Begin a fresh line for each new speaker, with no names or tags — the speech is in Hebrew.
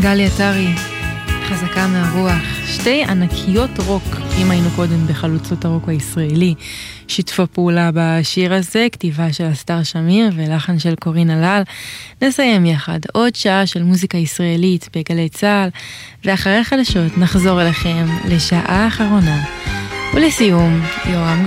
גלי עטרי, חזקה מהרוח. שתי ענקיות רוק, אם היינו קודם בחלוצות הרוק הישראלי, שיתפו פעולה בשיר הזה, כתיבה של אסתר שמיר ולחן של קורין הלל. נסיים יחד עוד שעה של מוזיקה ישראלית בגלי צהל, ואחרי חדשות נחזור אליכם לשעה האחרונה. ולסיום, יורם